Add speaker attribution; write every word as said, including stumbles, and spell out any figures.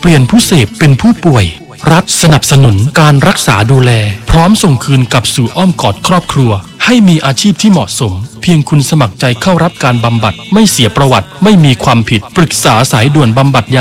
Speaker 1: เปลี่ยนผู้เสพเป็นผู้ป่วยรัฐสนับสนุนการรักษาดูแลพร้อมส่งคืนกลับสู่อ้อมกอดครอบครัวให้มีอาชีพที่เหมาะสมเพียงคุณสมัครใจเข้ารับการบำบัดไม่เสียประวัติไม่มีความผิดปรึกษาสายด่วนบำบัดยา